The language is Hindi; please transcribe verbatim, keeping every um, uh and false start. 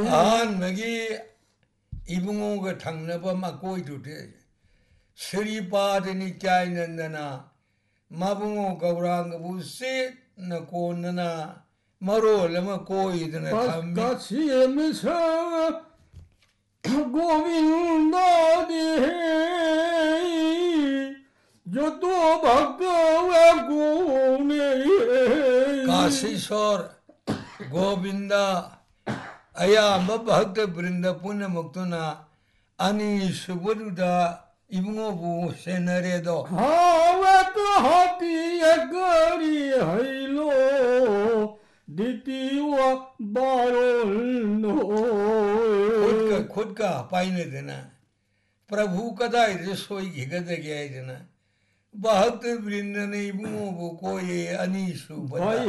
아한맥이 이붕어가 당나봐 막고 이두대 스리파드니 짜이는데나 마붕어 가브랑가 부세 나코나 마로라마 코이드나 담미 같이 예미사 고민나니 저도 바꿔와 고네 काशीश्वर गोविंदा अयाम्ब भक्त वृंद पुण्य मुक्तना अनि सुबुदा इबुंगोबु सेनरेदो हावत हाथी अगरी हैलो दितिवा बारोनो खुद का खुद का पाइने देना प्रभु कदा रसोई घिगद गया देना भक्त वृंद ने इबुंगोबु को ये अनीसु बता